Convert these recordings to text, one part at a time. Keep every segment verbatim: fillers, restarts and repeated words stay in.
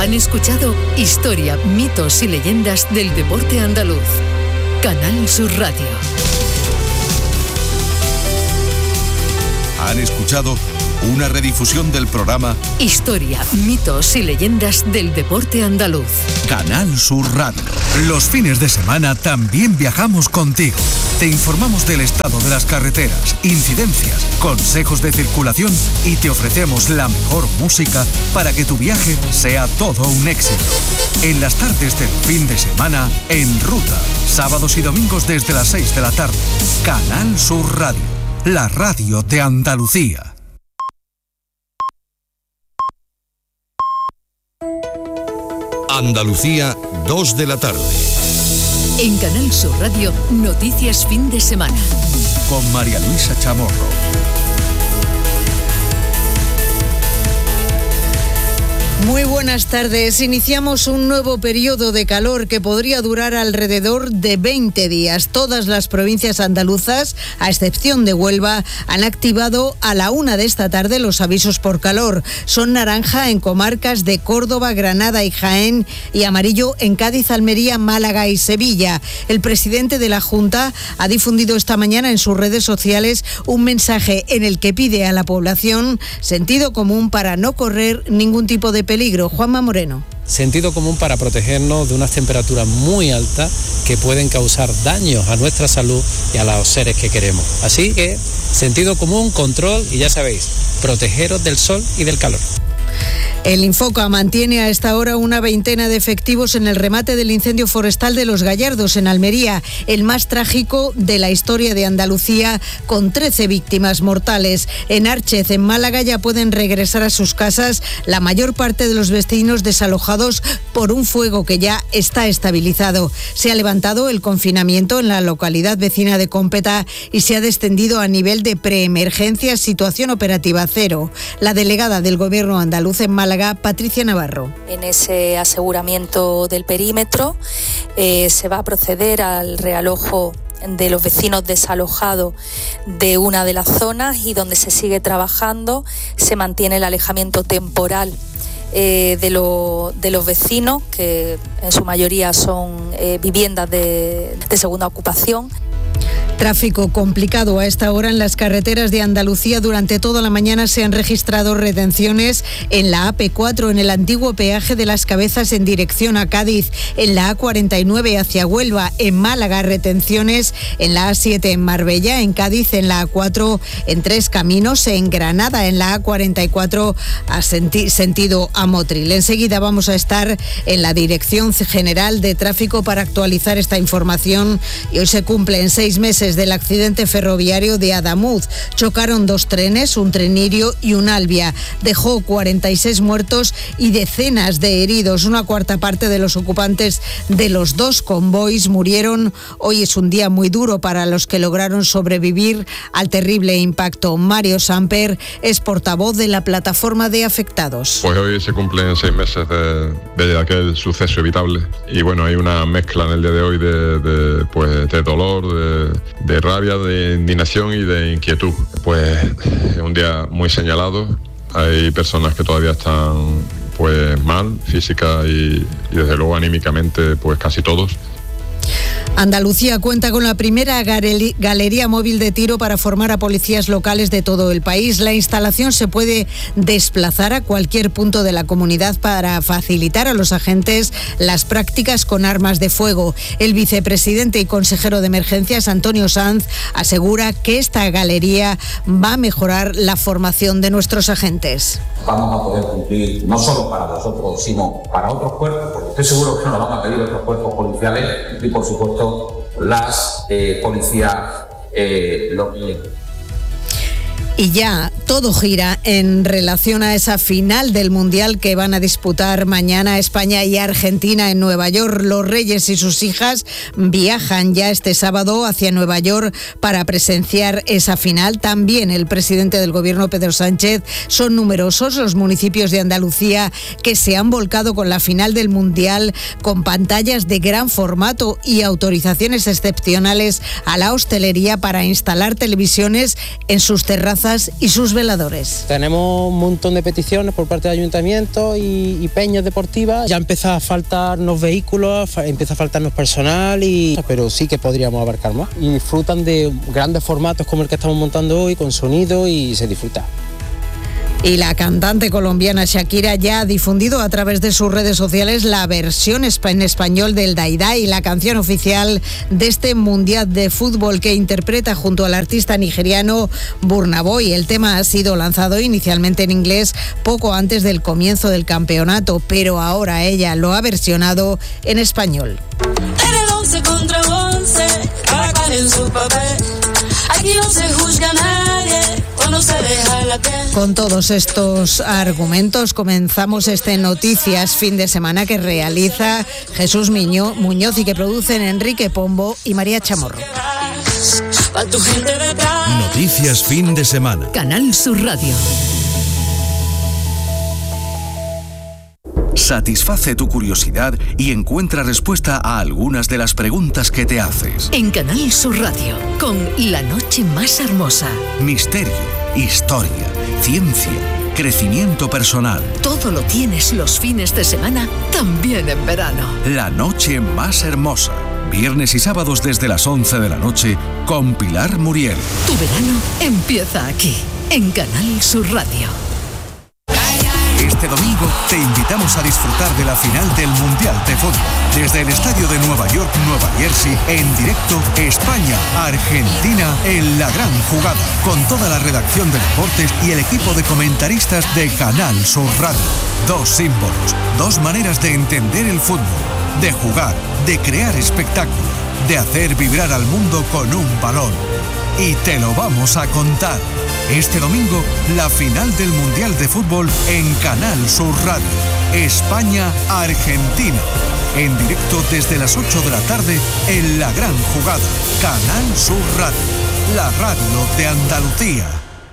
Han escuchado Historia, mitos y leyendas del deporte andaluz. Canal Sur Radio. Han escuchado una redifusión del programa Historia, mitos y leyendas del deporte andaluz. Canal Sur Radio. Los fines de semana también viajamos contigo. Te informamos del estado de las carreteras, incidencias, consejos de circulación y te ofrecemos la mejor música para que tu viaje sea todo un éxito. En las tardes del fin de semana, En Ruta, sábados y domingos desde las seis de la tarde. Canal Sur Radio, la radio de Andalucía. Andalucía, dos de la tarde. En Canal Sur Radio, Noticias Fin de Semana. Con María Luisa Chamorro. Muy buenas tardes. Iniciamos un nuevo periodo de calor que podría durar alrededor de veinte días. Todas las provincias andaluzas, a excepción de Huelva, han activado a la una de esta tarde los avisos por calor. Son naranja en comarcas de Córdoba, Granada y Jaén y amarillo en Cádiz, Almería, Málaga y Sevilla. El presidente de la Junta ha difundido esta mañana en sus redes sociales un mensaje en el que pide a la población sentido común para no correr ningún tipo de peligro. Juanma Moreno. Sentido común para protegernos de unas temperaturas muy altas que pueden causar daños a nuestra salud y a los seres que queremos. Así que, sentido común, control y ya sabéis, protegeros del sol y del calor. El Infoca mantiene a esta hora una veintena de efectivos en el remate del incendio forestal de Los Gallardos, en Almería, el más trágico de la historia de Andalucía, con trece víctimas mortales. En Árchez, en Málaga, ya pueden regresar a sus casas la mayor parte de los vecinos desalojados por un fuego que ya está estabilizado. Se ha levantado el confinamiento en la localidad vecina de Cómpeta y se ha descendido a nivel de preemergencia, situación operativa cero. La delegada del Gobierno andaluz en Málaga, Patricia Navarro. En ese aseguramiento del perímetro eh, se va a proceder al realojo de los vecinos desalojados de una de las zonas y donde se sigue trabajando se mantiene el alejamiento temporal eh, de, lo, de los vecinos, que en su mayoría son eh, viviendas de, de segunda ocupación. Tráfico complicado a esta hora en las carreteras de Andalucía. Durante toda la mañana se han registrado retenciones en la A P cuatro, en el antiguo peaje de Las Cabezas en dirección a Cádiz, en la A cuarenta y nueve hacia Huelva, en Málaga retenciones en la A siete en Marbella, en Cádiz en la A cuatro en Tres Caminos, en Granada en la A cuarenta y cuatro a senti- sentido a Motril. Enseguida vamos a estar en la Dirección General de Tráfico para actualizar esta información y hoy se cumplen seis meses del accidente ferroviario de Adamuz. Chocaron dos trenes, un Trenirio y un Albia. Dejó cuarenta y seis muertos y decenas de heridos. Una cuarta parte de los ocupantes de los dos convoys murieron. Hoy es un día muy duro para los que lograron sobrevivir al terrible impacto. Mario Samper es portavoz de la plataforma de afectados. Pues hoy se cumplen seis meses de, de aquel suceso evitable y bueno, hay una mezcla en el día de hoy de, de, pues, de dolor, de de rabia, de indignación y de inquietud. Pues es un día muy señalado, hay personas que todavía están pues mal, física y, y desde luego anímicamente pues casi todos. Andalucía cuenta con la primera galería móvil de tiro para formar a policías locales de todo el país. La instalación se puede desplazar a cualquier punto de la comunidad para facilitar a los agentes las prácticas con armas de fuego. El vicepresidente y consejero de emergencias, Antonio Sanz, asegura que esta galería va a mejorar la formación de nuestros agentes. Vamos a poder cumplir no solo para nosotros, sino para otros cuerpos, porque estoy seguro que nos lo van a pedir otros cuerpos policiales y por supuesto las eh, policías eh, locales. Y ya todo gira en relación a esa final del Mundial que van a disputar mañana España y Argentina en Nueva York. Los Reyes y sus hijas viajan ya este sábado hacia Nueva York para presenciar esa final. También el presidente del Gobierno, Pedro Sánchez. Son numerosos los municipios de Andalucía que se han volcado con la final del Mundial, con pantallas de gran formato y autorizaciones excepcionales a la hostelería para instalar televisiones en sus terrazas andaluzas y sus veladores. Tenemos un montón de peticiones por parte del ayuntamiento y, y peñas deportivas. Ya empieza a faltarnos vehículos, fa- empieza a faltarnos personal, y, pero sí que podríamos abarcar más. Y disfrutan de grandes formatos como el que estamos montando hoy, con sonido, y se disfruta. Y la cantante colombiana Shakira ya ha difundido a través de sus redes sociales la versión en español del Dai Dai, la canción oficial de este Mundial de Fútbol que interpreta junto al artista nigeriano Burna Boy. El tema ha sido lanzado inicialmente en inglés poco antes del comienzo del campeonato, pero ahora ella lo ha versionado en español. En el once contra once, cada cual en su papel. Aquí no se juzga a nadie cuando se deja la piel. Con todos estos argumentos comenzamos este Noticias Fin de Semana que realiza Jesús Miño, Muñoz y que producen Enrique Pombo y María Chamorro. Noticias Fin de Semana. Canal Sur Radio. Satisface tu curiosidad y encuentra respuesta a algunas de las preguntas que te haces. En Canal Sur Radio, con La Noche Más Hermosa. Misterio, historia, ciencia, crecimiento personal. Todo lo tienes los fines de semana, también en verano. La Noche Más Hermosa. Viernes y sábados desde las once de la noche con Pilar Muriel. Tu verano empieza aquí, en Canal Sur Radio. Este domingo te invitamos a disfrutar de la final del Mundial de Fútbol. Desde el estadio de Nueva York, Nueva Jersey, en directo España-Argentina en la gran jugada. Con toda la redacción de deportes y el equipo de comentaristas de Canal Sur Radio. Dos símbolos, dos maneras de entender el fútbol, de jugar, de crear espectáculo, de hacer vibrar al mundo con un balón. Y te lo vamos a contar. Este domingo, la final del Mundial de Fútbol en Canal Sur Radio. España-Argentina. En directo desde las ocho de la tarde en La Gran Jugada. Canal Sur Radio. La radio de Andalucía.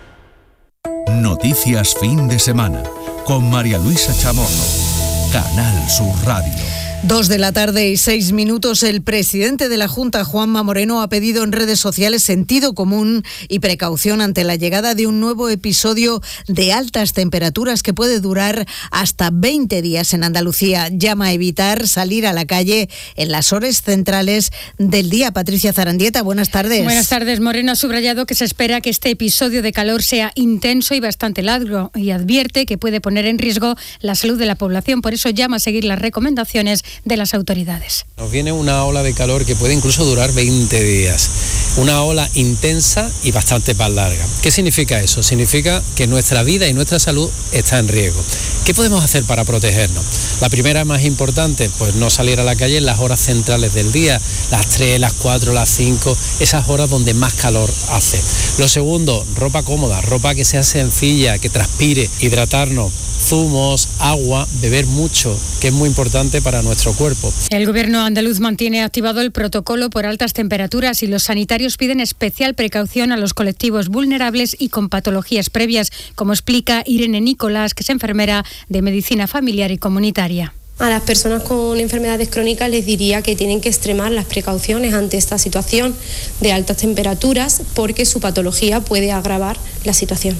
Noticias Fin de Semana. Con María Luisa Chamorro. Canal Sur Radio. Dos de la tarde y seis minutos. El presidente de la Junta, Juanma Moreno, ha pedido en redes sociales sentido común y precaución ante la llegada de un nuevo episodio de altas temperaturas que puede durar hasta veinte días en Andalucía. Llama a evitar salir a la calle en las horas centrales del día. Patricia Zarandieta, buenas tardes. Buenas tardes. Moreno ha subrayado que se espera que este episodio de calor sea intenso y bastante largo y advierte que puede poner en riesgo la salud de la población. Por eso llama a seguir las recomendaciones de las autoridades. Nos viene una ola de calor que puede incluso durar veinte días. Una ola intensa y bastante más larga. ¿Qué significa eso? Significa que nuestra vida y nuestra salud está en riesgo. ¿Qué podemos hacer para protegernos? La primera, más importante, pues no salir a la calle en las horas centrales del día, las tres, las cuatro, las cinco, esas horas donde más calor hace. Lo segundo, ropa cómoda, ropa que sea sencilla, que transpire, hidratarnos, zumos, agua, beber mucho, que es muy importante para nuestro cuerpo. El gobierno andaluz mantiene activado el protocolo por altas temperaturas y los sanitarios piden especial precaución a los colectivos vulnerables y con patologías previas, como explica Irene Nicolás, que es enfermera de medicina familiar y comunitaria. A las personas con enfermedades crónicas les diría que tienen que extremar las precauciones ante esta situación de altas temperaturas porque su patología puede agravar la situación.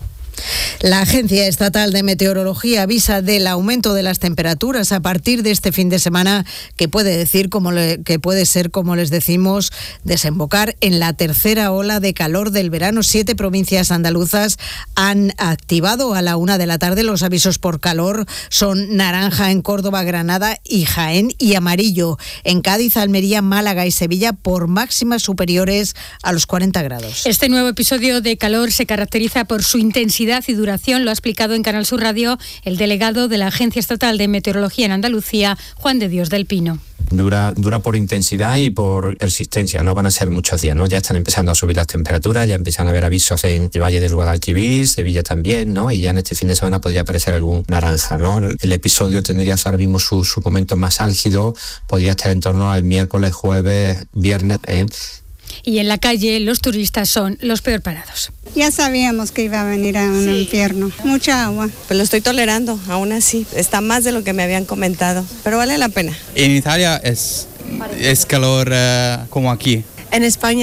La Agencia Estatal de Meteorología avisa del aumento de las temperaturas a partir de este fin de semana, que puede decir como le, que puede ser, como les decimos, desembocar en la tercera ola de calor del verano. Siete provincias andaluzas han activado a la una de la tarde los avisos por calor. Son naranja en Córdoba, Granada y Jaén, y amarillo en Cádiz, Almería, Málaga y Sevilla por máximas superiores a los cuarenta grados. Este nuevo episodio de calor se caracteriza por su intensidad y duración, lo ha explicado en Canal Sur Radio el delegado de la Agencia Estatal de Meteorología en Andalucía, Juan de Dios del Pino. Dura, dura por intensidad y por persistencia, no van a ser muchos días, ¿no? Ya están empezando a subir las temperaturas, ya empiezan a haber avisos en el Valle del Guadalquivir, Sevilla también, ¿no? Y ya en este fin de semana podría aparecer algún naranja, ¿no? El episodio tendría ahora mismo su, su momento más álgido, podría estar en torno al miércoles, jueves, viernes, ¿eh? Y en la calle los turistas son los peor parados. Ya sabíamos que iba a venir a un sí. invierno, mucha agua. Pues lo estoy tolerando, aún así, está más de lo que me habían comentado, pero vale la pena. En Italia es, es calor uh, como aquí. En España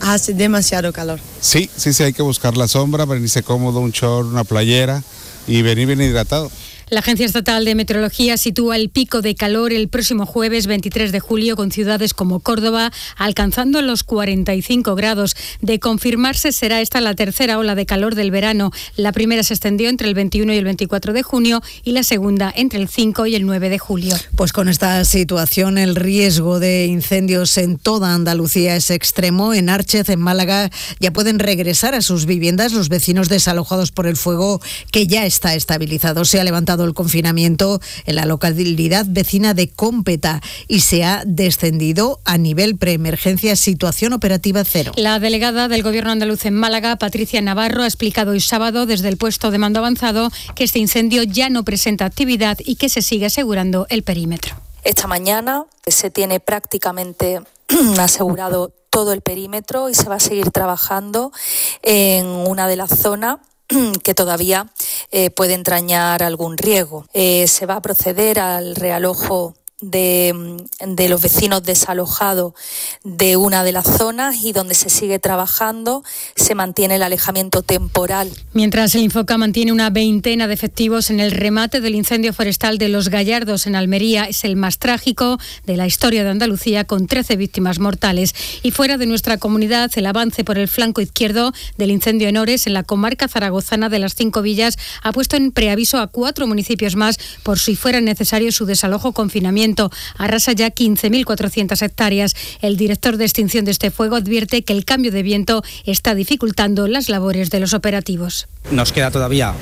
Hace demasiado calor. Sí, sí, sí, hay que buscar la sombra, venirse cómodo, un short, una playera y venir bien hidratado. La Agencia Estatal de Meteorología sitúa el pico de calor el próximo jueves veintitrés de julio con ciudades como Córdoba alcanzando los cuarenta y cinco grados. De confirmarse será esta la tercera ola de calor del verano. La primera se extendió entre el veintiuno y el veinticuatro de junio y la segunda entre el cinco y el nueve de julio. Pues con esta situación el riesgo de incendios en toda Andalucía es extremo. En Árchez, en Málaga, ya pueden regresar a sus viviendas los vecinos desalojados por el fuego que ya está estabilizado. Se ha levantado el confinamiento en la localidad vecina de Cómpeta y se ha descendido a nivel preemergencia, situación operativa cero. La delegada del Gobierno andaluz en Málaga, Patricia Navarro, ha explicado hoy sábado desde el puesto de mando avanzado que este incendio ya no presenta actividad y que se sigue asegurando el perímetro. Esta mañana se tiene prácticamente asegurado todo el perímetro y se va a seguir trabajando en una de las zonas que todavía eh, puede entrañar algún riesgo. Eh, se va a proceder al realojo de, de los vecinos desalojados de una de las zonas y donde se sigue trabajando se mantiene el alejamiento temporal. Mientras el Infoca mantiene una veintena de efectivos en el remate del incendio forestal de Los Gallardos en Almería, es el más trágico de la historia de Andalucía con trece víctimas mortales. Y fuera de nuestra comunidad, el avance por el flanco izquierdo del incendio en Ores, en la comarca zaragozana de las Cinco Villas, ha puesto en preaviso a cuatro municipios más por si fuera necesario su desalojo o confinamiento. Arrasa ya quince mil cuatrocientas hectáreas. El director de extinción de este fuego advierte que el cambio de viento está dificultando las labores de los operativos. Nos queda todavía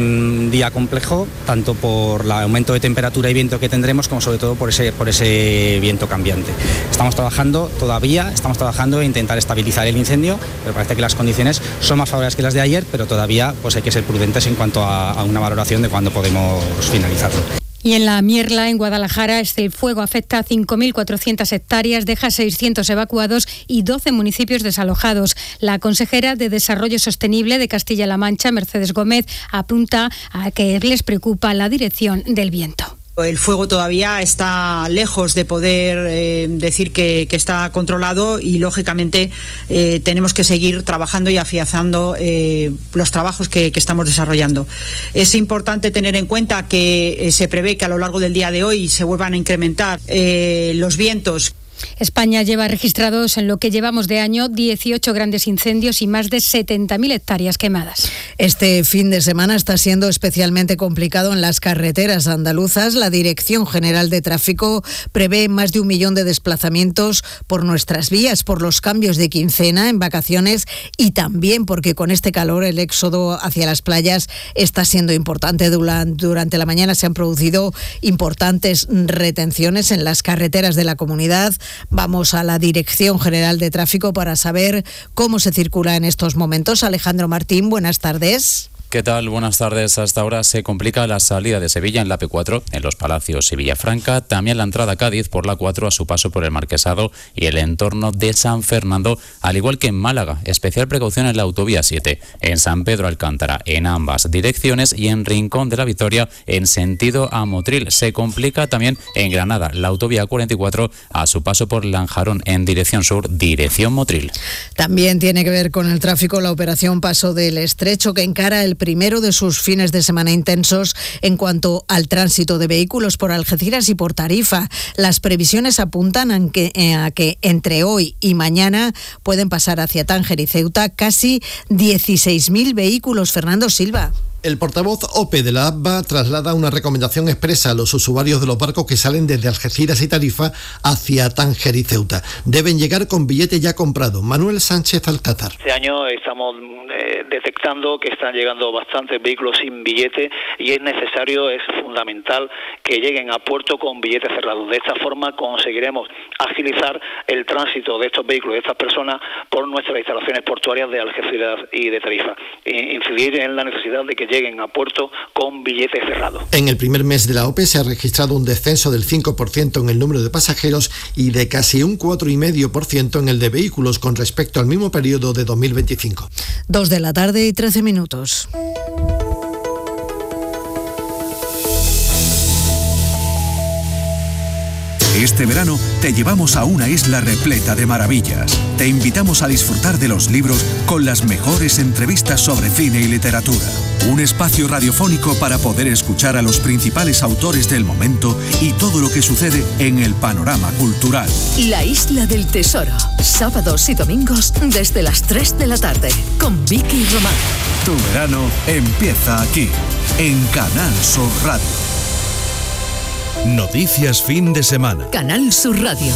un día complejo, tanto por el aumento de temperatura y viento que tendremos, como sobre todo por ese, por ese viento cambiante. Estamos trabajando todavía, estamos trabajando en intentar estabilizar el incendio, pero parece que las condiciones son más favorables que las de ayer, pero todavía pues hay que ser prudentes en cuanto a, a una valoración de cuándo podemos finalizarlo. Y en la Mierla, en Guadalajara, este fuego afecta a cinco mil cuatrocientas hectáreas, deja seiscientos evacuados y doce municipios desalojados. La consejera de Desarrollo Sostenible de Castilla-La Mancha, Mercedes Gómez, apunta a que les preocupa la dirección del viento. El fuego todavía está lejos de poder eh, decir que, que está controlado y, lógicamente, eh, tenemos que seguir trabajando y afianzando eh, los trabajos que, que estamos desarrollando. Es importante tener en cuenta que eh, se prevé que a lo largo del día de hoy se vuelvan a incrementar eh, los vientos. España lleva registrados en lo que llevamos de año dieciocho grandes incendios y más de setenta mil hectáreas quemadas. Este fin de semana está siendo especialmente complicado en las carreteras andaluzas. La Dirección General de Tráfico prevé más de un millón de desplazamientos por nuestras vías, por los cambios de quincena en vacaciones y también porque con este calor el éxodo hacia las playas está siendo importante. Durante la mañana se han producido importantes retenciones en las carreteras de la comunidad. Vamos a la Dirección General de Tráfico para saber cómo se circula en estos momentos. Alejandro Martín, buenas tardes. ¿Qué tal? Buenas tardes. Hasta ahora se complica la salida de Sevilla en la A P cuatro, en Los Palacios y Villafranca, también la entrada a Cádiz por la cuatro a su paso por el Marquesado y el entorno de San Fernando, al igual que en Málaga. Especial precaución en la autovía siete, en San Pedro Alcántara, en ambas direcciones, y en Rincón de la Victoria, en sentido a Motril. Se complica también en Granada, la autovía cuarenta y cuatro a su paso por Lanjarón, en dirección sur, dirección Motril. También tiene que ver con el tráfico la operación Paso del Estrecho, que encara el primero de sus fines de semana intensos en cuanto al tránsito de vehículos por Algeciras y por Tarifa. Las previsiones apuntan a que, a que entre hoy y mañana pueden pasar hacia Tánger y Ceuta casi dieciséis mil vehículos. Fernando Silva. El portavoz O P E de la A B B A traslada una recomendación expresa a los usuarios de los barcos que salen desde Algeciras y Tarifa hacia Tánger y Ceuta. Deben llegar con billete ya comprado. Manuel Sánchez Alcázar. Este año estamos eh, detectando que están llegando bastantes vehículos sin billete y es necesario, es fundamental que lleguen a puerto con billetes cerrados. De esta forma conseguiremos agilizar el tránsito de estos vehículos, de estas personas, por nuestras instalaciones portuarias de Algeciras y de Tarifa. E incidir en la necesidad de que lleguen a puerto con billetes cerrados. En el primer mes de la O P E se ha registrado un descenso del cinco por ciento en el número de pasajeros y de casi un cuatro coma cinco por ciento en el de vehículos con respecto al mismo periodo de dos mil veinticinco. Dos de la tarde y trece minutos. Este verano te llevamos a una isla repleta de maravillas. Te invitamos a disfrutar de los libros con las mejores entrevistas sobre cine y literatura. Un espacio radiofónico para poder escuchar a los principales autores del momento y todo lo que sucede en el panorama cultural. La Isla del Tesoro. Sábados y domingos desde las tres de la tarde. Con Vicky Román. Tu verano empieza aquí, en Canal Sur Radio. Noticias fin de semana. Canal Sur Radio.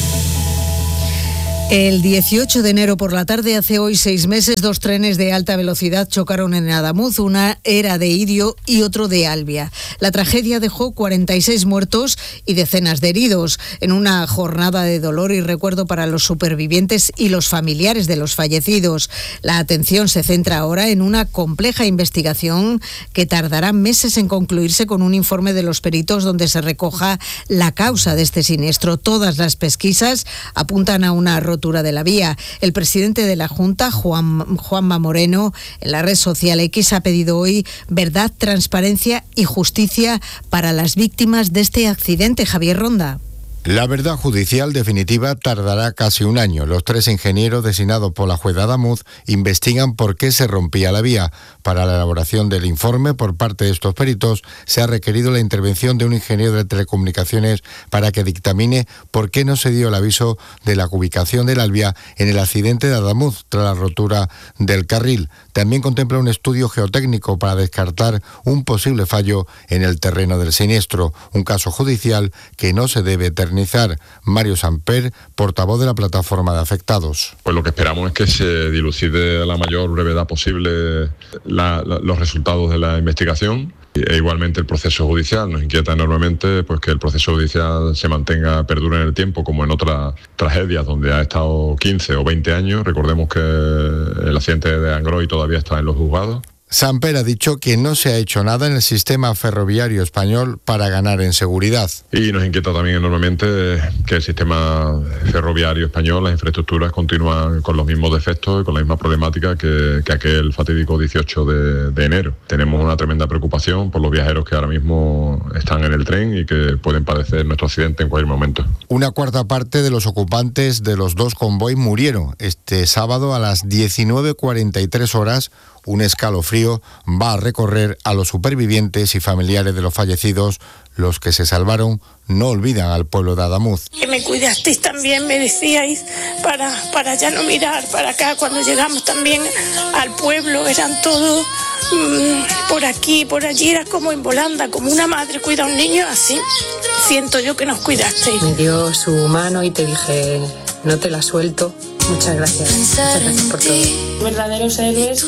El dieciocho de enero por la tarde, hace hoy seis meses, dos trenes de alta velocidad chocaron en Adamuz. Una era de Idio y otro de Albia. La tragedia dejó cuarenta y seis muertos y decenas de heridos, en una jornada de dolor y recuerdo para los supervivientes y los familiares de los fallecidos. La atención se centra ahora en una compleja investigación que tardará meses en concluirse, con un informe de los peritos donde se recoja la causa de este siniestro. Todas las pesquisas apuntan a una rotura de la vía. El presidente de la Junta, Juan, Juanma Moreno, en la red social X ha pedido hoy verdad, transparencia y justicia para las víctimas de este accidente. Javier Ronda. La verdad judicial definitiva tardará casi un año. Los tres ingenieros designados por la juez de Adamuz investigan por qué se rompía la vía. Para la elaboración del informe por parte de estos peritos se ha requerido la intervención de un ingeniero de telecomunicaciones para que dictamine por qué no se dio el aviso de la ubicación del Albia en el accidente de Adamuz tras la rotura del carril. También contempla un estudio geotécnico para descartar un posible fallo en el terreno del siniestro, un caso judicial que no se debe eternizar. Mario Samper, portavoz de la plataforma de afectados. Pues lo que esperamos es que se dilucide a la mayor brevedad posible la, la, los resultados de la investigación. E igualmente el proceso judicial. Nos inquieta enormemente pues que el proceso judicial se mantenga, perdure en el tiempo, como en otras tragedias donde ha estado quince o veinte años. Recordemos que el accidente de Angroy todavía está en los juzgados. Samper ha dicho que no se ha hecho nada en el sistema ferroviario español para ganar en seguridad. Y nos inquieta también enormemente que el sistema ferroviario español, las infraestructuras continúan con los mismos defectos y con la misma problemática que, que aquel fatídico dieciocho de, de enero. Tenemos una tremenda preocupación por los viajeros que ahora mismo están en el tren y que pueden padecer nuestro accidente en cualquier momento. Una cuarta parte de los ocupantes de los dos convoys murieron este sábado a las diecinueve cuarenta y tres horas. Un escalofrío va a recorrer a los supervivientes y familiares de los fallecidos. Los que se salvaron no olvidan al pueblo de Adamuz. Que me cuidasteis también, me decíais, para, para ya no mirar para acá. Cuando llegamos también al pueblo, eran todos mmm, por aquí, por allí, era como en volanda, como una madre cuida a un niño, así siento yo que nos cuidasteis. Me dio su mano y te dije, no te la suelto. Muchas gracias, muchas gracias por todo. Verdaderos héroes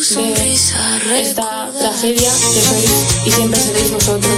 de esta tragedia que sois y siempre seréis vosotros.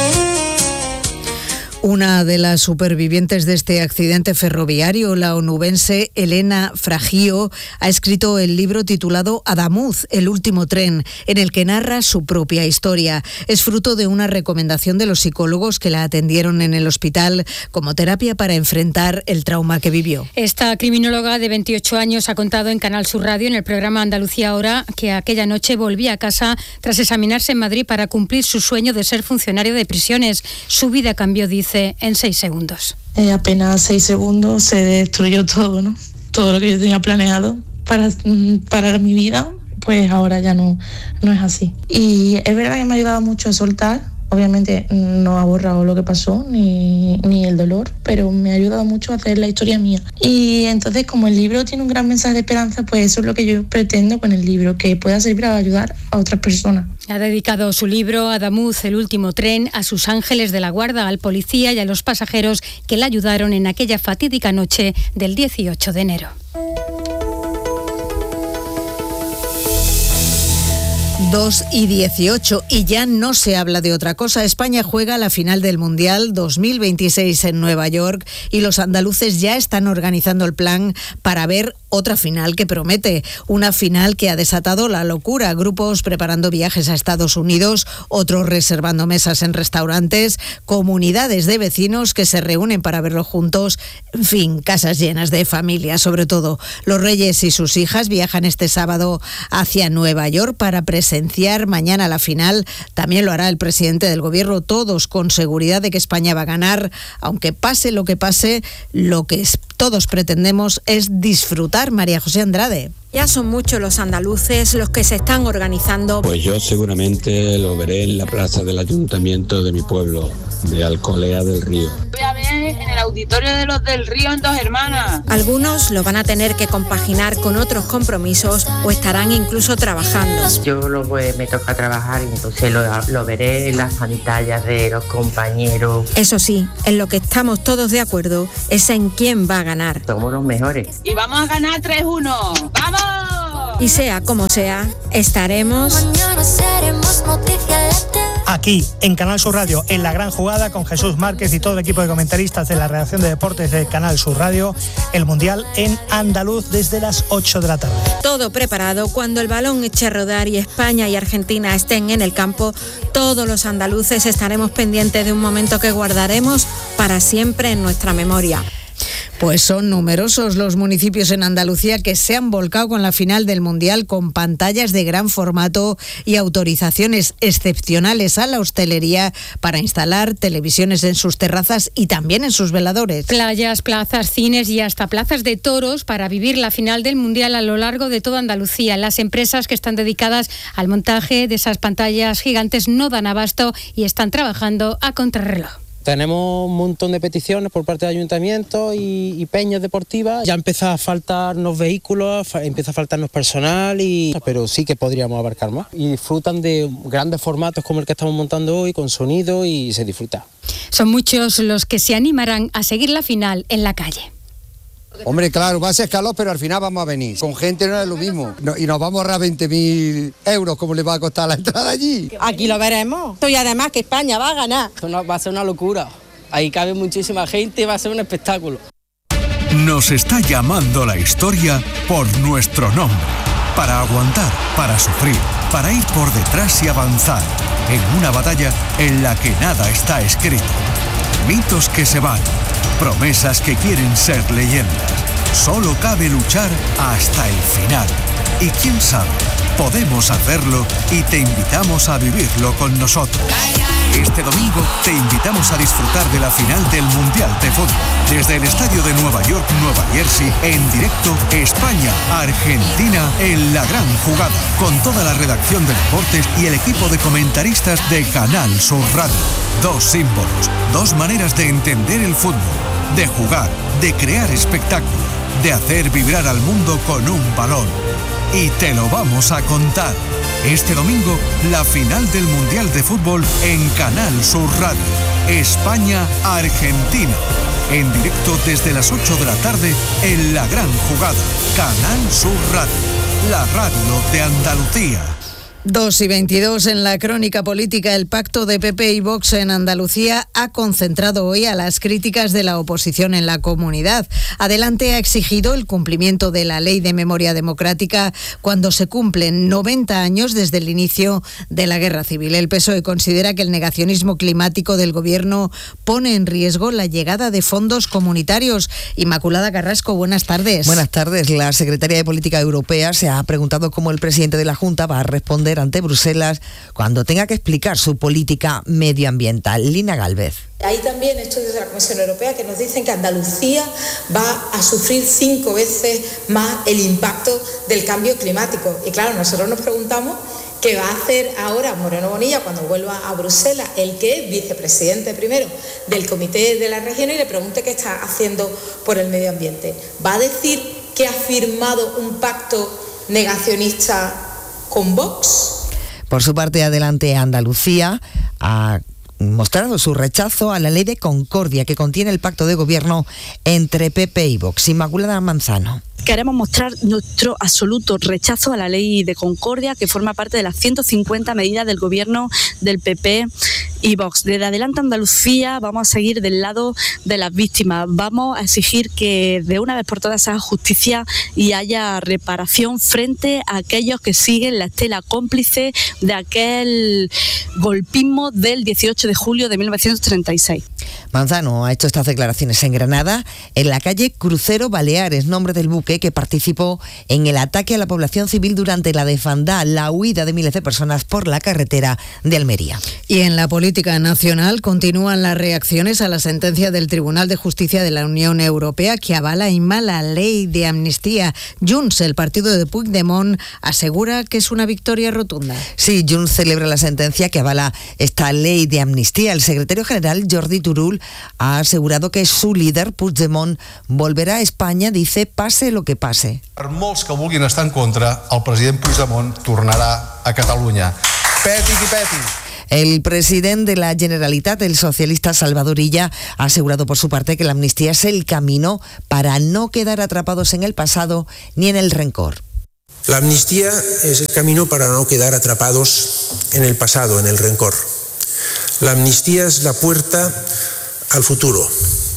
Una de las supervivientes de este accidente ferroviario, la onubense Elena Fragio, ha escrito el libro titulado Adamuz, el último tren, en el que narra su propia historia. Es fruto de una recomendación de los psicólogos que la atendieron en el hospital como terapia para enfrentar el trauma que vivió. Esta criminóloga de veintiocho años ha contado en Canal Sur Radio, en el programa Andalucía Ahora, que aquella noche volvía a casa tras examinarse en Madrid para cumplir su sueño de ser funcionario de prisiones. Su vida cambió, dice, en seis segundos. Eh, apenas seis segundos se destruyó todo, ¿no? Todo lo que yo tenía planeado para parar mi vida, pues ahora ya no, no es así. Y es verdad que me ha ayudado mucho a soltar. Obviamente no ha borrado lo que pasó ni, ni el dolor, pero me ha ayudado mucho a hacer la historia mía. Y entonces, como el libro tiene un gran mensaje de esperanza, pues eso es lo que yo pretendo con el libro, que pueda servir para ayudar a otras personas. Ha dedicado su libro Adamuz, el último tren, a sus ángeles de la guarda, al policía y a los pasajeros que la ayudaron en aquella fatídica noche del dieciocho de enero. dos y dieciocho y ya no se habla de otra cosa. España juega la final del Mundial dos mil veintiséis en Nueva York y los andaluces ya están organizando el plan para ver otra final que promete, una final que ha desatado la locura. Grupos preparando viajes a Estados Unidos, otros reservando mesas en restaurantes, comunidades de vecinos que se reúnen para verlo juntos, en fin, casas llenas de familia. Sobre todo, los Reyes y sus hijas viajan este sábado hacia Nueva York para presenciar mañana la final. También lo hará el presidente del gobierno, todos con seguridad de que España va a ganar, aunque pase lo que pase, lo que es, todos pretendemos es disfrutar. María José Andrade. Ya son muchos los andaluces los que se están organizando. Pues yo seguramente lo veré en la plaza del ayuntamiento de mi pueblo, de Alcolea del Río. Voy a ver en el auditorio de los del Río en Dos Hermanas. Algunos lo van a tener que compaginar con otros compromisos o estarán incluso trabajando. Yo lo voy, me toca trabajar y entonces lo, lo veré en las pantallas de los compañeros. Eso sí, en lo que estamos todos de acuerdo es en quién va a ganar. Somos los mejores. Y vamos a ganar tres uno. ¡Vamos! Y sea como sea, estaremos aquí en Canal Sur Radio, en La Gran Jugada, con Jesús Márquez y todo el equipo de comentaristas de la redacción de deportes de Canal Sur Radio, el Mundial en andaluz desde las ocho de la tarde. Todo preparado. Cuando el balón eche a rodar y España y Argentina estén en el campo, todos los andaluces estaremos pendientes de un momento que guardaremos para siempre en nuestra memoria. Pues son numerosos los municipios en Andalucía que se han volcado con la final del Mundial, con pantallas de gran formato y autorizaciones excepcionales a la hostelería para instalar televisiones en sus terrazas y también en sus veladores. Playas, plazas, cines y hasta plazas de toros para vivir la final del Mundial a lo largo de toda Andalucía. Las empresas que están dedicadas al montaje de esas pantallas gigantes no dan abasto y están trabajando a contrarreloj. Tenemos un montón de peticiones por parte del ayuntamiento y, y peñas deportivas. Ya empieza a faltarnos vehículos, fa, empieza a faltarnos personal, y, pero sí que podríamos abarcar más. Y disfrutan de grandes formatos como el que estamos montando hoy, con sonido, y se disfruta. Son muchos los que se animarán a seguir la final en la calle. Hombre, claro, va a ser calor, pero al final vamos a venir. Con gente no es lo mismo. No, y nos vamos a ahorrar veinte mil euros, como le va a costar la entrada allí. Aquí lo veremos. Y además que España va a ganar. Esto va a ser una locura. Ahí cabe muchísima gente y va a ser un espectáculo. Nos está llamando la historia por nuestro nombre. Para aguantar, para sufrir, para ir por detrás y avanzar. En una batalla en la que nada está escrito. Mitos que se van. Promesas que quieren ser leyendas. Solo cabe luchar hasta el final. Y quién sabe, podemos hacerlo y te invitamos a vivirlo con nosotros. Este domingo te invitamos a disfrutar de la final del Mundial de Fútbol. Desde el estadio de Nueva York, Nueva Jersey, en directo, España-Argentina en La Gran Jugada. Con toda la redacción de deportes y el equipo de comentaristas de Canal Sur Radio. Dos símbolos, dos maneras de entender el fútbol, de jugar, de crear espectáculo, de hacer vibrar al mundo con un balón. Y te lo vamos a contar. Este domingo, la final del Mundial de Fútbol en Canal Sur Radio. España-Argentina. En directo desde las ocho de la tarde en La Gran Jugada. Canal Sur Radio. La radio de Andalucía. dos y veintidós en la crónica política. El pacto de P P y Vox en Andalucía ha concentrado hoy a las críticas de la oposición en la comunidad. Adelante ha exigido el cumplimiento de la Ley de Memoria Democrática cuando se cumplen noventa años desde el inicio de la Guerra Civil. El P S O E considera que el negacionismo climático del Gobierno pone en riesgo la llegada de fondos comunitarios. Inmaculada Carrasco, buenas tardes. Buenas tardes. La secretaria de Política Europea se ha preguntado cómo el presidente de la Junta va a responder ante Bruselas cuando tenga que explicar su política medioambiental. Lina Gálvez. Hay también estudios de la Comisión Europea que nos dicen que Andalucía va a sufrir cinco veces más el impacto del cambio climático. Y claro, nosotros nos preguntamos qué va a hacer ahora Moreno Bonilla cuando vuelva a Bruselas, el que es vicepresidente primero del Comité de la Región, y le pregunte qué está haciendo por el medio ambiente. ¿Va a decir que ha firmado un pacto negacionista con Vox? Por su parte, Adelante Andalucía ha mostrado su rechazo a la ley de concordia que contiene el pacto de gobierno entre P P y Vox. Inmaculada Manzano. Queremos mostrar nuestro absoluto rechazo a la ley de concordia, que forma parte de las ciento cincuenta medidas del gobierno del P P y Vox. Desde Adelante Andalucía vamos a seguir del lado de las víctimas. Vamos a exigir que de una vez por todas se haga justicia y haya reparación frente a aquellos que siguen la estela cómplice de aquel golpismo del dieciocho de julio de mil novecientos treinta y seis. Manzano ha hecho estas declaraciones en Granada, en la calle Crucero Baleares, nombre del buque que participó en el ataque a la población civil durante la desbandada, la huida de miles de personas por la carretera de Almería. Y en la política nacional continúan las reacciones a la sentencia del Tribunal de Justicia de la Unión Europea que avala y mala ley de amnistía. Junts, el partido de Puigdemont, asegura que es una victoria rotunda. Sí, Junts celebra la sentencia que avala esta ley de amnistía. El secretario general, Jordi Turull, ha asegurado que su líder, Puigdemont, volverá a España, dice, pase lo que pase. Per molts que vulguin estar en contra, el president Puigdemont tornarà a Catalunya. Peti qui peti. El presidente de la Generalitat, el socialista Salvador Illa, ha asegurado por su parte que la amnistía es el camino para no quedar atrapados en el pasado ni en el rencor. La amnistía es el camino para no quedar atrapados en el pasado, en el rencor. La amnistía es la puerta al futuro.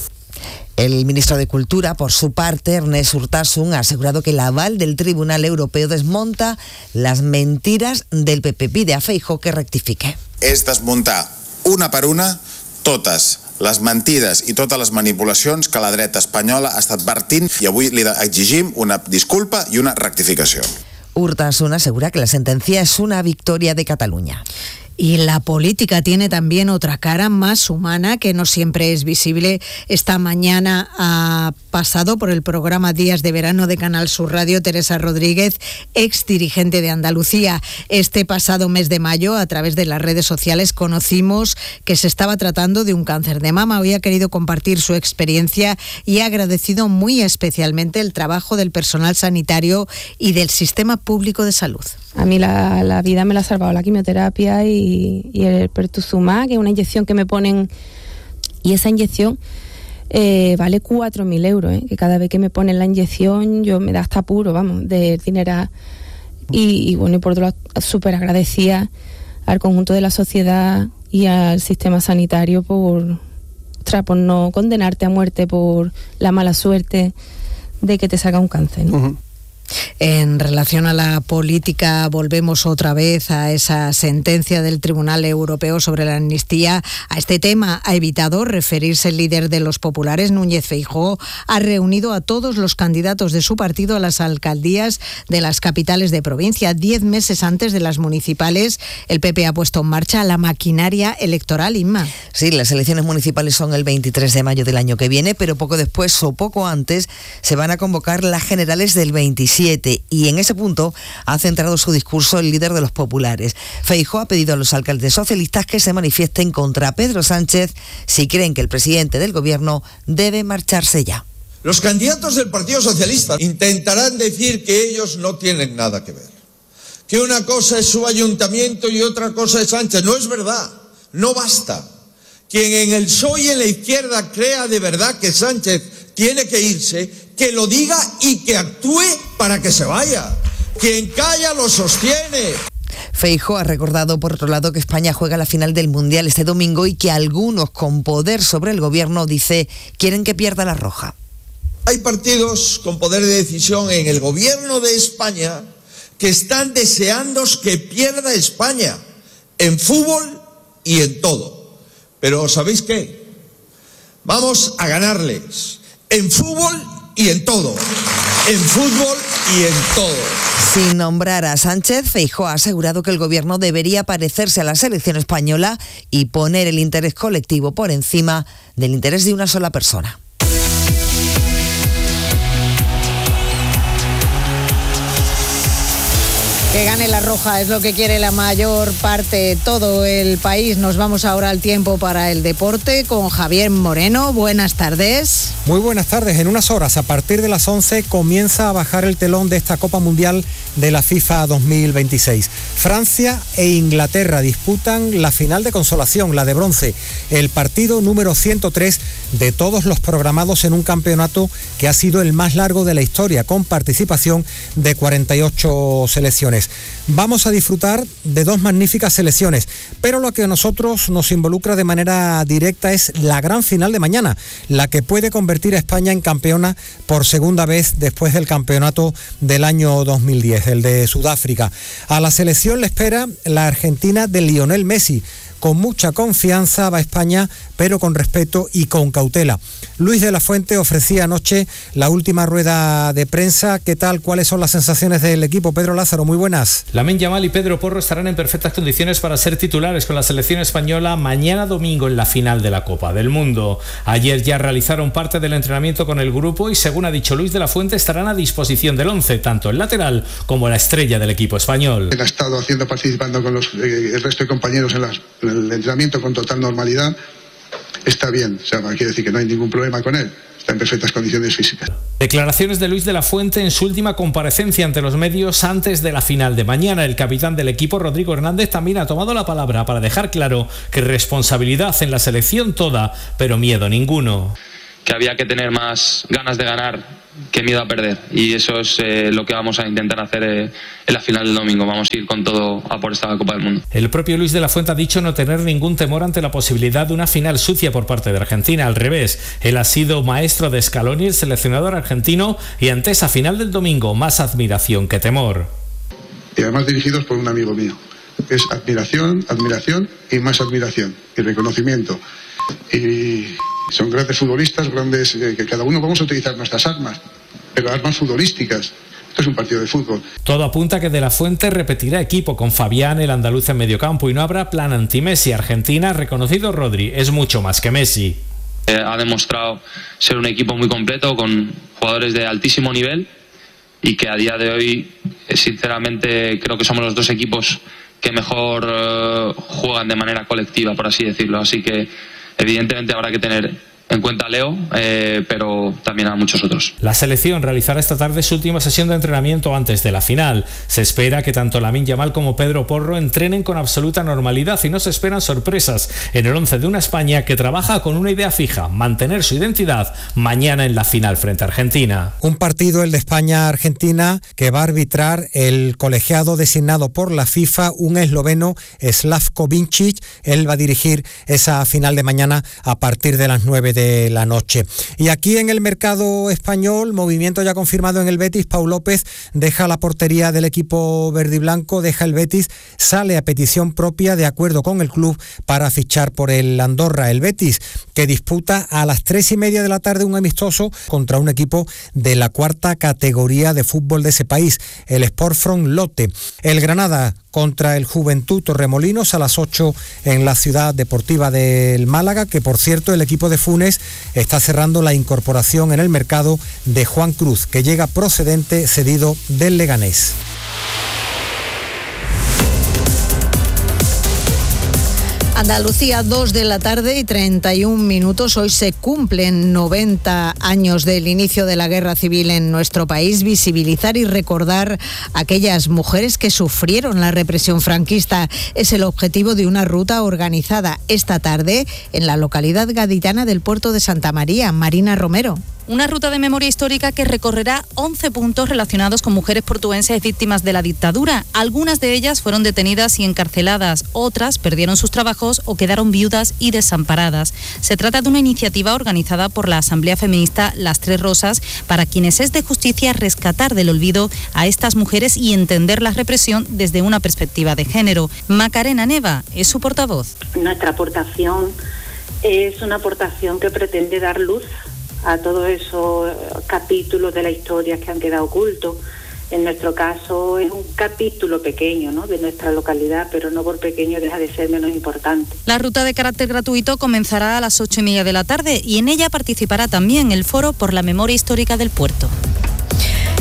El ministro de Cultura, por su parte, Ernest Urtasun, ha asegurado que el aval del Tribunal Europeo desmonta las mentiras del P P. Pide a Feijóo que rectifique. És desmuntar una per una totes les mentides i totes les manipulacions que la dreta espanyola ha estat vertint i avui li exigim una disculpa i una rectificació. Urtasun asegura que la sentencia es una victoria de Cataluña. Y la política tiene también otra cara más humana que no siempre es visible. Esta mañana ha pasado por el programa Días de Verano de Canal Sur Radio Teresa Rodríguez, ex dirigente de Andalucía. Este pasado mes de mayo, a través de las redes sociales, conocimos que se estaba tratando de un cáncer de mama. Hoy ha querido compartir su experiencia y ha agradecido muy especialmente el trabajo del personal sanitario y del sistema público de salud. A mí la, la vida me la ha salvado la quimioterapia y, y el pertuzumab, que es una inyección que me ponen, y esa inyección eh, vale cuatro mil euros, ¿eh? Que cada vez que me ponen la inyección yo me da hasta puro, vamos, de dinero. Y, y bueno, y por otro lado, súper agradecida al conjunto de la sociedad y al sistema sanitario por, por no condenarte a muerte por la mala suerte de que te salga un cáncer, ¿no? Uh-huh. En relación a la política, volvemos otra vez a esa sentencia del Tribunal Europeo sobre la amnistía. A este tema ha evitado referirse el líder de los populares, Núñez Feijóo. Ha reunido a todos los candidatos de su partido a las alcaldías de las capitales de provincia. Diez meses antes de las municipales, el P P ha puesto en marcha la maquinaria electoral. Inma. Sí, las elecciones municipales son el veintitrés de mayo del año que viene, pero poco después o poco antes se van a convocar las generales del veintisiete. Y en ese punto ha centrado su discurso el líder de los populares. Feijóo ha pedido a los alcaldes socialistas que se manifiesten contra Pedro Sánchez si creen que el presidente del gobierno debe marcharse ya. Los candidatos del Partido Socialista intentarán decir que ellos no tienen nada que ver, que una cosa es su ayuntamiento y otra cosa es Sánchez. No es verdad, no basta. Quien en el P S O E y en la izquierda crea de verdad que Sánchez tiene que irse, que lo diga y que actúe para que se vaya. Quien calla lo sostiene. Feijóo ha recordado, por otro lado, que España juega la final del Mundial este domingo y que algunos con poder sobre el gobierno, dice, quieren que pierda la roja. Hay partidos con poder de decisión en el gobierno de España que están deseando que pierda España en fútbol y en todo. Pero ¿sabéis qué? Vamos a ganarles en fútbol y en todo. En fútbol y en todo. Sin nombrar a Sánchez, Feijóo ha asegurado que el gobierno debería parecerse a la selección española y poner el interés colectivo por encima del interés de una sola persona. Que gane la roja es lo que quiere la mayor parte, todo el país. Nos vamos ahora al tiempo para el deporte con Javier Moreno. Buenas tardes. Muy buenas tardes. En unas horas, a partir de las once, comienza a bajar el telón de esta Copa Mundial de la FIFA dos mil veintiséis. Francia e Inglaterra disputan la final de consolación, la de bronce, el partido número ciento tres de todos los programados en un campeonato que ha sido el más largo de la historia, con participación de cuarenta y ocho selecciones. Vamos a disfrutar de dos magníficas selecciones, pero lo que a nosotros nos involucra de manera directa es la gran final de mañana, la que puede convertir a España en campeona por segunda vez después del campeonato del año dos mil diez, el de Sudáfrica. A la selección le espera la Argentina de Lionel Messi. Con mucha confianza va España, pero con respeto y con cautela. Luis de la Fuente ofrecía anoche la última rueda de prensa. ¿Qué tal? ¿Cuáles son las sensaciones del equipo? Pedro Lázaro, muy buenas. Lamine Yamal y Pedro Porro estarán en perfectas condiciones para ser titulares con la selección española mañana domingo en la final de la Copa del Mundo. Ayer ya realizaron parte del entrenamiento con el grupo y, según ha dicho Luis de la Fuente, estarán a disposición del once, tanto el lateral como la estrella del equipo español. Ha estado haciendo, participando con los, eh, el resto de compañeros en, las, en el entrenamiento con total normalidad. Está bien, o sea, quiere decir que no hay ningún problema con él, está en perfectas condiciones físicas. Declaraciones de Luis de la Fuente en su última comparecencia ante los medios antes de la final de mañana. El capitán del equipo, Rodrigo Hernández, también ha tomado la palabra para dejar claro que responsabilidad en la selección toda, pero miedo ninguno. Que había que tener más ganas de ganar que miedo a perder, y eso es eh, lo que vamos a intentar hacer eh, en la final del domingo. Vamos a ir con todo a por esta Copa del Mundo. El propio Luis de la Fuente ha dicho no tener ningún temor ante la posibilidad de una final sucia por parte de Argentina. Al revés, él ha sido maestro de Scaloni, el seleccionador argentino, y ante esa final del domingo más admiración que temor. Y además dirigidos por un amigo mío. Es admiración, admiración y más admiración y reconocimiento. Y son grandes futbolistas, grandes, eh, que cada uno vamos a utilizar nuestras armas, pero armas futbolísticas. Esto es un partido de fútbol. Todo apunta que De la Fuente repetirá equipo con Fabián, el andaluz en mediocampo, y no habrá plan anti-Messi. Argentina, reconocido Rodri, es mucho más que Messi. Eh, ha demostrado ser un equipo muy completo, con jugadores de altísimo nivel, y que a día de hoy, eh, sinceramente, creo que somos los dos equipos que mejor eh, juegan de manera colectiva, por así decirlo. Así que evidentemente habrá que tener en cuenta a Leo, eh, pero también a muchos otros. La selección realizará esta tarde su última sesión de entrenamiento antes de la final. Se espera que tanto Lamine Yamal como Pedro Porro entrenen con absoluta normalidad y no se esperan sorpresas en el once de una España que trabaja con una idea fija: mantener su identidad mañana en la final frente a Argentina. Un partido, el de España-Argentina, que va a arbitrar el colegiado designado por la FIFA, un esloveno, Slavko Vincic. Él va a dirigir esa final de mañana a partir de las nueve de la noche. Y aquí en el mercado español, movimiento ya confirmado en el Betis. Pau López deja la portería del equipo verde y blanco, deja el Betis, sale a petición propia de acuerdo con el club para fichar por el Andorra. El Betis, que disputa a las tres y media de la tarde un amistoso contra un equipo de la cuarta categoría de fútbol de ese país, el Sportfront Lotte. El Granada contra el Juventud Torremolinos a las ocho en la Ciudad Deportiva del Málaga, que por cierto el equipo de Funes está cerrando la incorporación en el mercado de Juan Cruz, que llega procedente cedido del Leganés. Andalucía, dos de la tarde y treinta y un minutos. Hoy se cumplen noventa años del inicio de la guerra civil en nuestro país. Visibilizar y recordar a aquellas mujeres que sufrieron la represión franquista es el objetivo de una ruta organizada esta tarde en la localidad gaditana del Puerto de Santa María. Marina Romero. Una ruta de memoria histórica que recorrerá once puntos relacionados con mujeres portuenses víctimas de la dictadura. Algunas de ellas fueron detenidas y encarceladas, otras perdieron sus trabajos o quedaron viudas y desamparadas. Se trata de una iniciativa organizada por la Asamblea Feminista Las Tres Rosas, para quienes es de justicia rescatar del olvido a estas mujeres y entender la represión desde una perspectiva de género. Macarena Neva es su portavoz. Nuestra aportación es una aportación que pretende dar luz a todos esos capítulos de la historia que han quedado ocultos. En nuestro caso es un capítulo pequeño, ¿no?, de nuestra localidad, pero no por pequeño deja de ser menos importante. La ruta de carácter gratuito comenzará a las ocho y media de la tarde y en ella participará también el Foro por la Memoria Histórica del Puerto.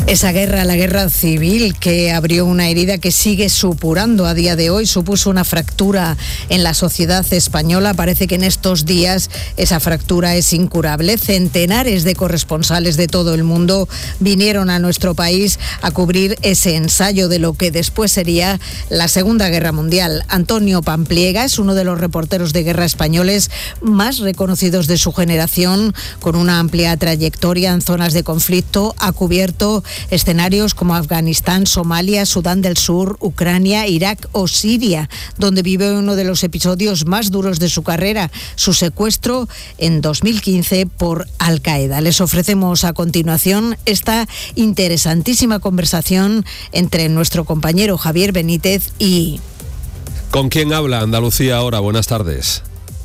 Esa guerra, la guerra civil que abrió una herida que sigue supurando a día de hoy, supuso una fractura en la sociedad española. Parece que en estos días esa fractura es incurable. Centenares de corresponsales de todo el mundo vinieron a nuestro país a cubrir ese ensayo de lo que después sería la Segunda Guerra Mundial. Antonio Pampliega es uno de los reporteros de guerra españoles más reconocidos de su generación, con una amplia trayectoria en zonas de conflicto. Ha cubierto escenarios como Afganistán, Somalia, Sudán del Sur, Ucrania, Irak o Siria, donde vive uno de los episodios más duros de su carrera, su secuestro en dos mil quince por Al-Qaeda. Les ofrecemos a continuación esta interesantísima conversación entre nuestro compañero Javier Benítez y... ¿Con quién habla Andalucía ahora? Buenas tardes.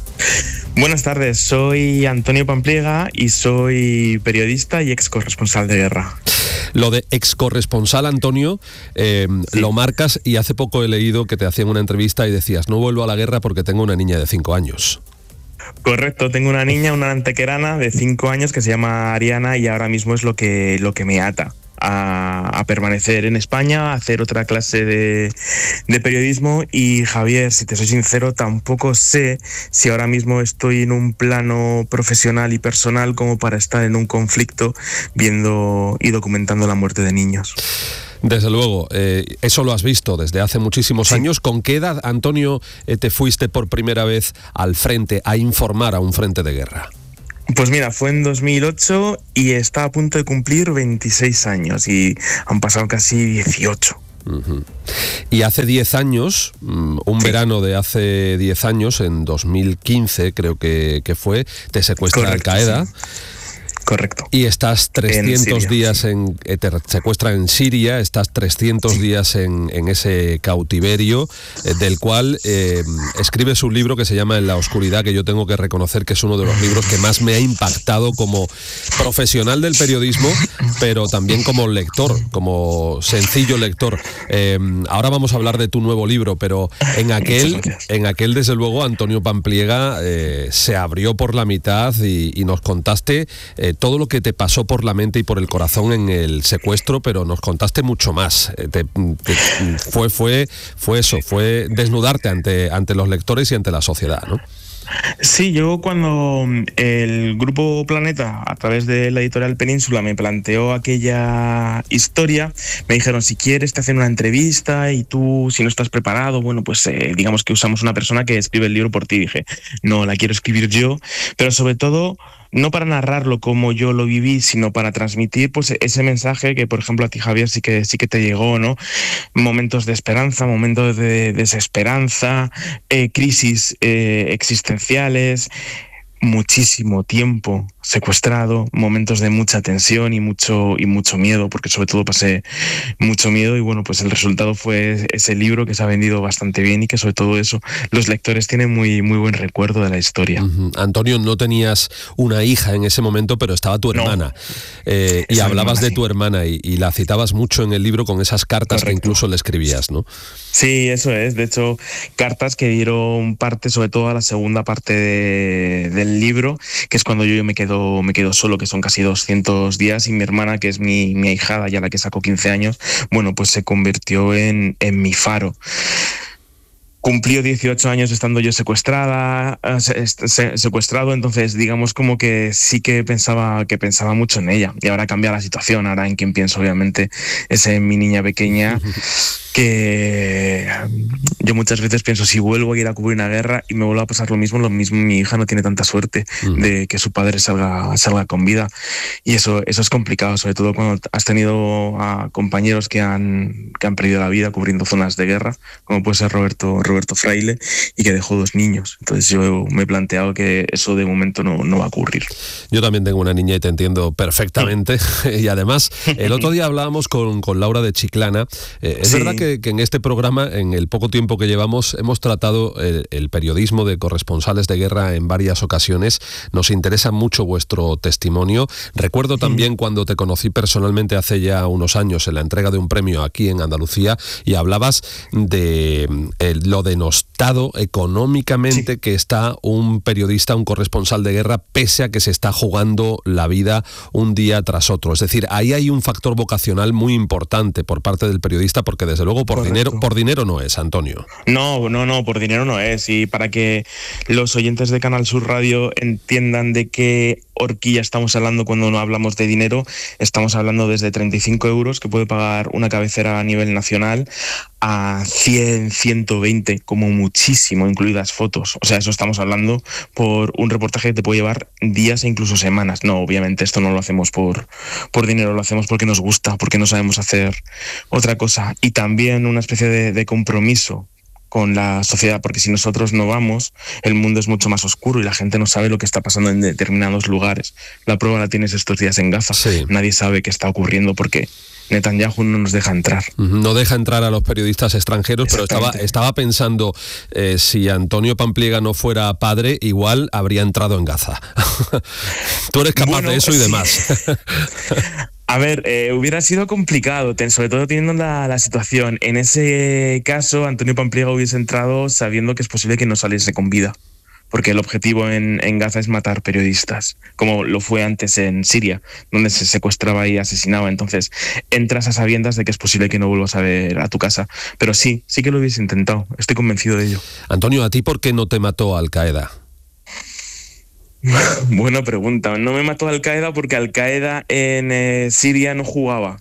Buenas tardes, soy Antonio Pampliega y soy periodista y ex corresponsal de guerra. Lo de ex corresponsal, Antonio, eh, sí. Lo marcas, y hace poco he leído que te hacían una entrevista y decías: no vuelvo a la guerra porque tengo una niña de cinco años. Correcto, tengo una niña, una antequerana de cinco años que se llama Ariana, y ahora mismo es lo que, lo que me ata a, a permanecer en España, a hacer otra clase de, de periodismo. Y Javier, si te soy sincero, tampoco sé si ahora mismo estoy en un plano profesional y personal como para estar en un conflicto viendo y documentando la muerte de niños. Desde luego, eh, eso lo has visto desde hace muchísimos sí. años. ¿Con qué edad, Antonio, eh, te fuiste por primera vez al frente, a informar a un frente de guerra? Pues mira, fue en dos mil ocho y está a punto de cumplir veintiséis años y han pasado casi dieciocho. Uh-huh. Y hace diez años, un sí. verano de hace diez años, en dos mil quince creo que, que fue, te secuestra Al-Qaeda. Sí. Correcto. Y estás trescientos días en, te secuestran en Siria, estás trescientos sí. días en, en ese cautiverio, eh, del cual eh, escribes un libro que se llama En la oscuridad, que yo tengo que reconocer que es uno de los libros que más me ha impactado como profesional del periodismo, pero también como lector, como sencillo lector. Eh, ahora vamos a hablar de tu nuevo libro, pero en aquel, en aquel desde luego, Antonio Pampliega eh, se abrió por la mitad y, y nos contaste eh, todo lo que te pasó por la mente y por el corazón en el secuestro, pero nos contaste mucho más. Te, te, fue, fue, fue eso, fue desnudarte ante, ante los lectores y ante la sociedad, ¿no? Sí, yo cuando el Grupo Planeta, a través de la editorial Península, me planteó aquella historia, me dijeron: si quieres te hacen una entrevista y tú, si no estás preparado, bueno, pues eh, digamos que usamos una persona que escribe el libro por ti. Dije, no, la quiero escribir yo, pero sobre todo no para narrarlo como yo lo viví, sino para transmitir pues ese mensaje que, por ejemplo, a ti, Javier, sí que sí que te llegó, ¿no? Momentos de esperanza, momentos de desesperanza, eh, crisis eh, existenciales, muchísimo tiempo secuestrado, momentos de mucha tensión y mucho y mucho miedo, porque sobre todo pasé mucho miedo, y bueno, pues el resultado fue ese libro que se ha vendido bastante bien y que sobre todo eso los lectores tienen muy muy buen recuerdo de la historia. Uh-huh. Antonio, no tenías una hija en ese momento, pero estaba tu hermana, no. eh, y hablabas hermana, de sí. tu hermana y, y la citabas mucho en el libro con esas cartas. Correcto. Que incluso le escribías, ¿no? Sí, eso es, de hecho cartas que dieron parte sobre todo a la segunda parte de, del libro, que es cuando yo, yo me quedo me quedo solo, que son casi doscientos días, y mi hermana, que es mi, mi ahijada, ya la que sacó quince años, bueno, pues se convirtió en, en mi faro. Cumplió dieciocho años estando yo secuestrada, secuestrado, entonces digamos como que sí que pensaba que pensaba mucho en ella, y ahora cambia la situación. Ahora en quien pienso obviamente es en mi niña pequeña, que yo muchas veces pienso, si vuelvo a ir a cubrir una guerra y me vuelve a pasar lo mismo, lo mismo mi hija no tiene tanta suerte uh-huh. de que su padre salga, salga con vida, y eso, eso es complicado, sobre todo cuando has tenido a compañeros que han, que han perdido la vida cubriendo zonas de guerra, como puede ser Roberto Roberto Fraile, y que dejó dos niños. Entonces yo me he planteado que eso de momento no, no va a ocurrir. Yo también tengo una niña y te entiendo perfectamente. Y además, el otro día hablábamos con, con Laura de Chiclana. Eh, es sí. verdad que, que en este programa, en el poco tiempo tiempo que llevamos hemos tratado el, el periodismo de corresponsales de guerra en varias ocasiones. Nos interesa mucho vuestro testimonio. Recuerdo también cuando te conocí personalmente hace ya unos años en la entrega de un premio aquí en Andalucía y hablabas de eh, lo denostado económicamente sí. que está un periodista, un corresponsal de guerra, pese a que se está jugando la vida un día tras otro. Es decir, ahí hay un factor vocacional muy importante por parte del periodista, porque desde luego por Correcto. dinero por dinero no es, Antonio. No, no, no, por dinero no es. Y para que los oyentes de Canal Sur Radio entiendan de qué horquilla estamos hablando cuando no hablamos de dinero, estamos hablando desde treinta y cinco euros que puede pagar una cabecera a nivel nacional a cien, ciento veinte, como muchísimo, incluidas fotos. O sea, eso estamos hablando por un reportaje que te puede llevar días e incluso semanas. No, obviamente esto no lo hacemos por, por dinero, lo hacemos porque nos gusta, porque no sabemos hacer otra cosa. Y también una especie de, de compromiso con la sociedad, porque si nosotros no vamos, el mundo es mucho más oscuro y la gente no sabe lo que está pasando en determinados lugares. La prueba la tienes estos días en Gaza. Sí. Nadie sabe qué está ocurriendo porque Netanyahu no nos deja entrar. No deja entrar a los periodistas extranjeros, pero estaba, estaba pensando, eh, si Antonio Pampliega no fuera padre, igual habría entrado en Gaza. Tú eres capaz bueno, de eso y sí. demás. A ver, eh, hubiera sido complicado, ten, sobre todo teniendo la, la situación. En ese caso, Antonio Pampliega hubiese entrado sabiendo que es posible que no saliese con vida, porque el objetivo en, en Gaza es matar periodistas, como lo fue antes en Siria, donde se secuestraba y asesinaba. Entonces, entras a sabiendas de que es posible que no vuelvas a ver a tu casa. Pero sí, sí que lo hubiese intentado, estoy convencido de ello. Antonio, ¿a ti por qué no te mató Al-Qaeda? Buena pregunta. No me mató Al-Qaeda porque Al-Qaeda en eh, Siria no jugaba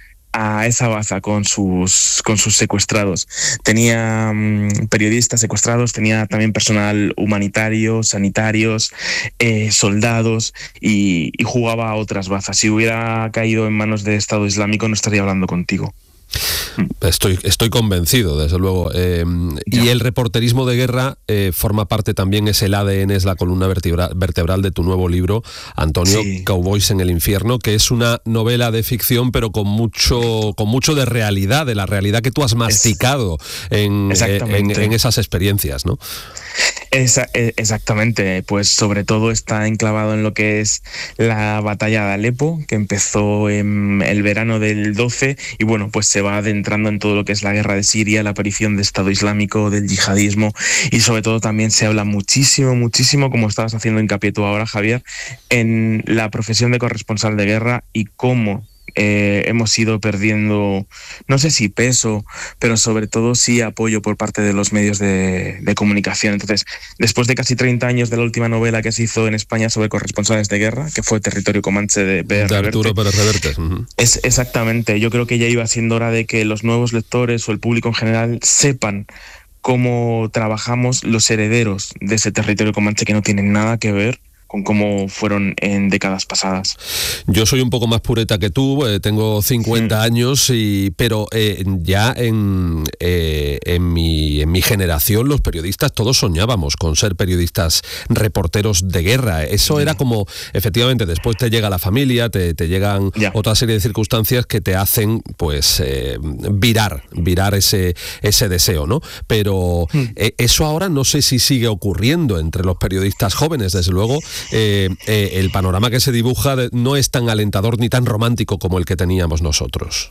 a esa baza con sus, con sus secuestrados. Tenía um, periodistas secuestrados, tenía también personal humanitario, sanitarios, eh, soldados y, y jugaba a otras bazas. Si hubiera caído en manos del Estado Islámico no estaría hablando contigo. Estoy, estoy convencido, desde luego. Eh, y el reporterismo de guerra eh, forma parte también, es el A D N, es la columna vertebral, vertebral de tu nuevo libro, Antonio, sí. Cowboys en el infierno, que es una novela de ficción, pero con mucho, con mucho de realidad, de la realidad que tú has masticado es, en, eh, en, en esas experiencias, ¿no? Esa, exactamente, pues sobre todo está enclavado en lo que es la batalla de Alepo, que empezó en el verano del doce, y bueno, pues se va adentrando en todo lo que es la guerra de Siria, la aparición de Estado Islámico, del yihadismo, y sobre todo también se habla muchísimo, muchísimo, como estabas haciendo hincapié tú ahora, Javier, en la profesión de corresponsal de guerra y cómo Eh, hemos ido perdiendo, no sé si peso, pero sobre todo sí apoyo por parte de los medios de, de comunicación. Entonces, después de casi treinta años de la última novela que se hizo en España sobre corresponsales de guerra, que fue Territorio Comanche de Pérez de Arturo Pérez Reverte. Uh-huh. Es exactamente, yo creo que ya iba siendo hora de que los nuevos lectores o el público en general sepan cómo trabajamos los herederos de ese Territorio Comanche, que no tienen nada que ver con cómo fueron en décadas pasadas. Yo soy un poco más pureta que tú, eh, tengo cincuenta sí. años, y, pero eh, ya en, eh, en, mi, en mi generación los periodistas todos soñábamos con ser periodistas reporteros de guerra. Eso sí. era como, efectivamente, después te llega la familia, te, te llegan ya. otra serie de circunstancias que te hacen pues eh, virar, virar ese, ese deseo, ¿no? Pero mm. eh, eso ahora no sé si sigue ocurriendo entre los periodistas jóvenes, desde luego. Eh, eh, el panorama que se dibuja no es tan alentador ni tan romántico como el que teníamos nosotros.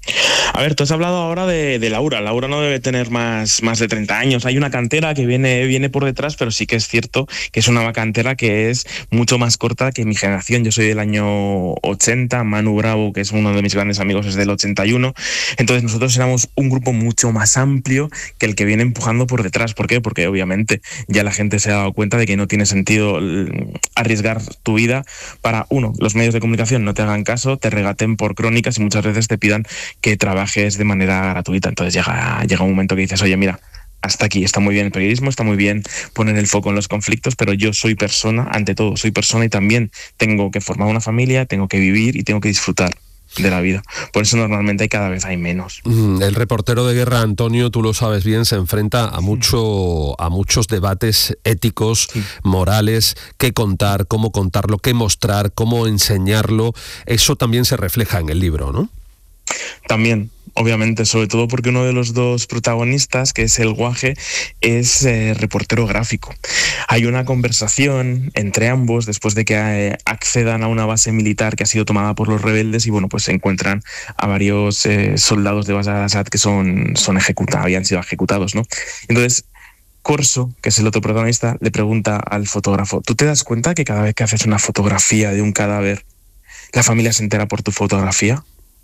A ver, tú has hablado ahora de, de Laura. Laura no debe tener más, más de treinta años. Hay una cantera que viene, viene por detrás, pero sí que es cierto que es una cantera que es mucho más corta que mi generación. Yo soy del año ochenta, Manu Bravo, que es uno de mis grandes amigos, es del ochenta y uno. Entonces nosotros éramos un grupo mucho más amplio que el que viene empujando por detrás. ¿Por qué? Porque obviamente ya la gente se ha dado cuenta de que no tiene sentido arriesgar tu vida para, uno, los medios de comunicación no te hagan caso, te regaten por crónicas y muchas veces te pidan que trabajes de manera gratuita. Entonces llega, llega un momento que dices, oye, mira, hasta aquí, está muy bien el periodismo, está muy bien poner el foco en los conflictos, pero yo soy persona, ante todo, soy persona y también tengo que formar una familia, tengo que vivir y tengo que disfrutar de la vida. Por eso normalmente hay cada vez hay menos. El reportero de guerra, Antonio, tú lo sabes bien, se enfrenta a mucho a muchos debates éticos, sí. morales, qué contar, cómo contarlo, qué mostrar, cómo enseñarlo. Eso también se refleja en el libro, ¿no? También, obviamente, sobre todo porque uno de los dos protagonistas, que es el Guaje, es eh, reportero gráfico. Hay una conversación entre ambos después de que eh, accedan a una base militar que ha sido tomada por los rebeldes y bueno, pues se encuentran a varios eh, soldados de Bashar al-Assad que son, son ejecutados, habían sido ejecutados, ¿no? Entonces, Corso, que es el otro protagonista, le pregunta al fotógrafo: ¿tú te das cuenta que cada vez que haces una fotografía de un cadáver, la familia se entera por tu fotografía?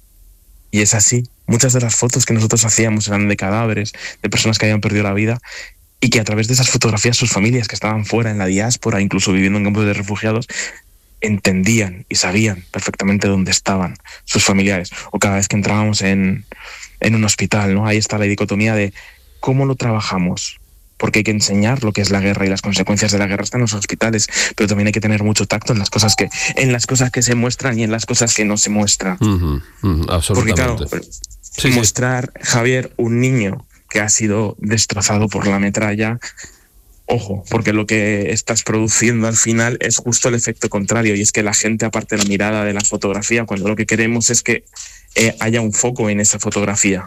Y es así. Muchas de las fotos que nosotros hacíamos eran de cadáveres, de personas que habían perdido la vida, y que a través de esas fotografías sus familias que estaban fuera, en la diáspora, incluso viviendo en campos de refugiados, entendían y sabían perfectamente dónde estaban sus familiares. O cada vez que entrábamos en, en un hospital, ¿no? Ahí está la dicotomía de cómo lo trabajamos. Porque hay que enseñar lo que es la guerra y las consecuencias de la guerra están en los hospitales, pero también hay que tener mucho tacto en las cosas que, en las cosas que se muestran y en las cosas que no se muestran. Uh-huh, uh-huh, absolutamente. Porque claro, sí, mostrar, sí. Javier, un niño que ha sido destrozado por la metralla, ojo, porque lo que estás produciendo al final es justo el efecto contrario, y es que la gente aparte la mirada de la fotografía, cuando lo que queremos es que eh, haya un foco en esa fotografía.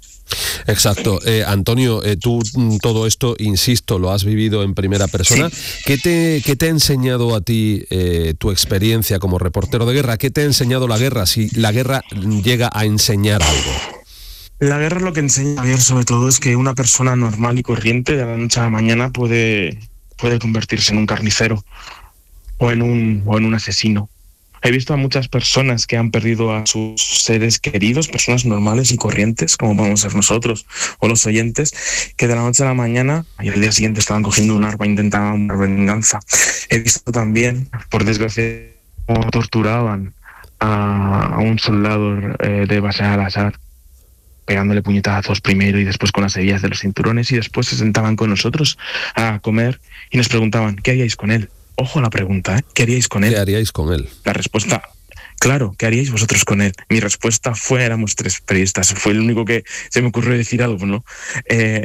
Exacto. Eh, Antonio, eh, tú todo esto, insisto, lo has vivido en primera persona. Sí. ¿Qué te, qué te ha enseñado a ti eh, tu experiencia como reportero de guerra? ¿Qué te ha enseñado la guerra, si la guerra llega a enseñar algo? La guerra lo que enseña, Javier, sobre todo es que una persona normal y corriente de la noche a la mañana puede, puede convertirse en un carnicero o en un, o en un asesino. He visto a muchas personas que han perdido a sus seres queridos, personas normales y corrientes, como podemos ser nosotros o los oyentes, que de la noche a la mañana y al día siguiente estaban cogiendo un arma e intentaban una venganza. He visto también, por desgracia, cómo torturaban a, a un soldado eh, de Bashar al-Assad, pegándole puñetazos primero y después con las hebillas de los cinturones, y después se sentaban con nosotros a comer y nos preguntaban: ¿qué haríais con él? Ojo a la pregunta, ¿eh? ¿Qué haríais con él? ¿Qué haríais con él? La respuesta, claro, ¿qué haríais vosotros con él? Mi respuesta fue, éramos tres periodistas, fue el único que se me ocurrió decir algo, ¿no? Eh,